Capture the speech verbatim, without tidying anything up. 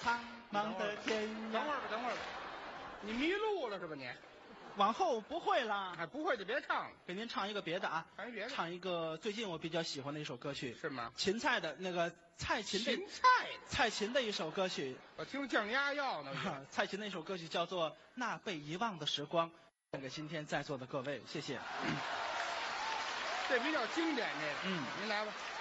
苍茫的天涯。 等会儿吧，等会儿吧，你迷路了是吧你？ 往后不会啦， 哎，不会就别唱了， 给您唱一个别的啊， 唱一别的唱一个最近我比较喜欢的一首歌曲， 是吗？ 芹菜的那个蔡琴的芹菜， 蔡琴的一首歌曲， 我听降压药呢。 啊蔡琴的一首歌曲叫做《那被遗忘的时光》，献给今天在座的各位，谢谢。 这比较经典，这个， 嗯， 您来吧。